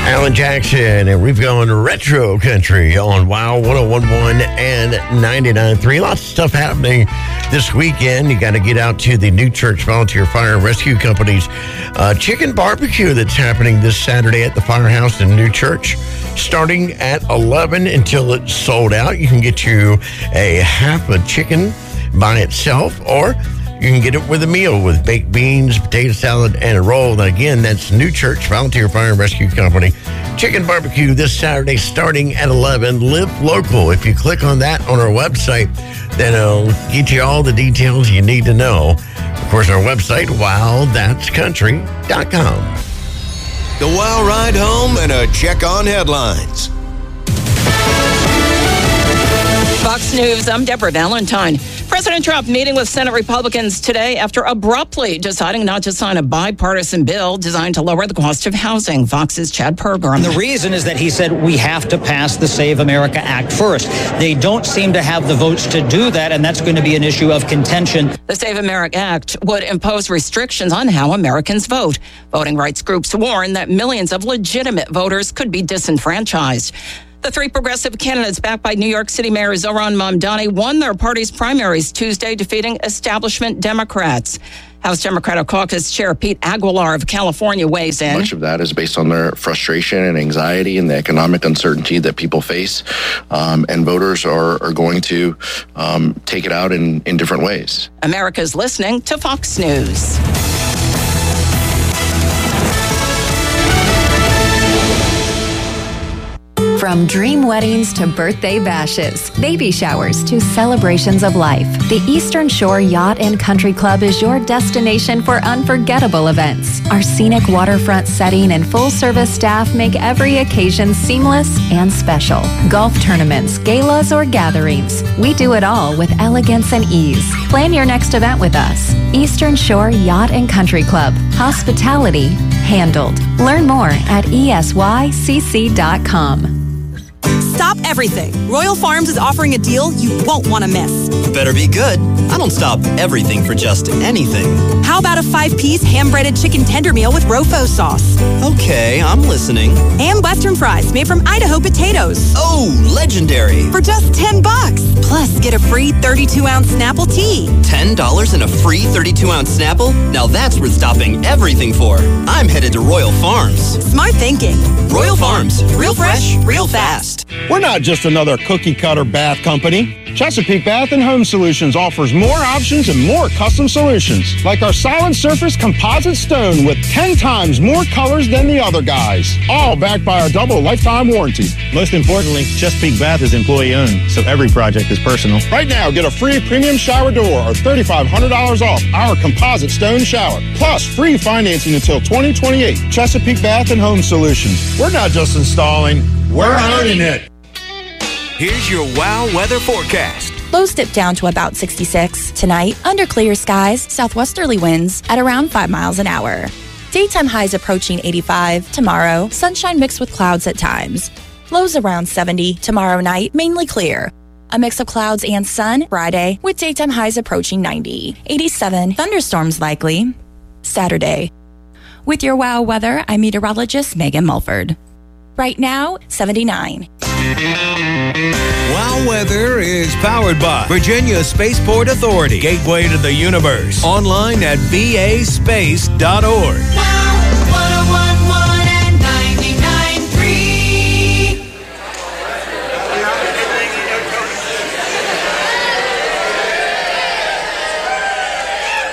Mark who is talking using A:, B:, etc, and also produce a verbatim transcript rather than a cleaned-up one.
A: Alan Jackson, and we've gone retro country on WOW one oh one point one and ninety-nine point three. Lots of stuff happening this weekend. You got to get out to the New Church Volunteer Fire and Rescue Company's uh, chicken barbecue that's happening this Saturday at the Firehouse in New Church, starting at eleven until it's sold out. You can get you a half a chicken by itself, or you can get it with a meal with baked beans, potato salad, and a roll. And again, that's New Church Volunteer Fire and Rescue Company. Chicken barbecue this Saturday starting at eleven. Live local. If you click on that on our website, then it'll get you all the details you need to know. Of course, our website, wow that's country dot com.
B: The WOW Ride Home and a check on headlines.
C: Fox News, I'm Deborah Valentine. President Trump meeting with Senate Republicans today after abruptly deciding not to sign a bipartisan bill designed to lower the cost of housing. Fox's Chad Pergram.
D: The reason is that he said we have to pass the Save America Act first. They don't seem to have the votes to do that, and that's going to be an issue of contention.
C: The Save America Act would impose restrictions on how Americans vote. Voting rights groups warn that millions of legitimate voters could be disenfranchised. The three progressive candidates backed by New York City Mayor Zohran Mamdani won their party's primaries Tuesday, defeating establishment Democrats. House Democratic Caucus Chair Pete Aguilar of California weighs in.
E: Much of that is based on their frustration and anxiety and the economic uncertainty that people face. Um, and voters are, are going to um, take it out in, in different ways.
C: America's listening to Fox News.
F: From dream weddings to birthday bashes, baby showers to celebrations of life, the Eastern Shore Yacht and Country Club is your destination for unforgettable events. Our scenic waterfront setting and full-service staff make every occasion seamless and special. Golf tournaments, galas, or gatherings, we do it all with elegance and ease. Plan your next event with us. Eastern Shore Yacht and Country Club. Hospitality handled. Learn more at E S Y C C dot com.
G: Stop everything. Royal Farms is offering a deal you won't want to miss.
H: Better be good. I don't stop everything for just anything.
G: How about a five-piece ham-breaded chicken tender meal with Rofo sauce?
H: Okay, I'm listening.
G: And Western fries made from Idaho potatoes.
H: Oh, legendary.
G: For just ten bucks. Plus, get a free thirty-two ounce Snapple tea.
H: ten dollars and a free thirty-two ounce Snapple? Now that's worth stopping everything for. I'm headed to Royal Farms.
G: Smart thinking.
H: Royal Farms. Real fresh, real fast.
I: We're not just another cookie-cutter bath company. Chesapeake Bath and Home Solutions offers more options and more custom solutions, like our solid surface composite stone with ten times more colors than the other guys, all backed by our double lifetime warranty.
J: Most importantly, Chesapeake Bath is employee-owned, so every project is personal.
I: Right now, get a free premium shower door or three thousand five hundred dollars off our composite stone shower, plus free financing until twenty twenty-eight. Chesapeake Bath and Home Solutions. We're not just installing, we're earning it.
B: Here's your WOW weather forecast.
K: Lows dip down to about sixty-six. Tonight, under clear skies, southwesterly winds at around five miles an hour. Daytime highs approaching eighty-five. Tomorrow, sunshine mixed with clouds at times. Lows around seventy. Tomorrow night, mainly clear. A mix of clouds and sun Friday, with daytime highs approaching ninety. eighty-seven. Thunderstorms likely Saturday. With your WOW weather, I'm meteorologist Megan Mulford. Right now, seventy-nine.
B: WOW Weather is powered by Virginia Spaceport Authority, gateway to the universe. Online at v a space dot org.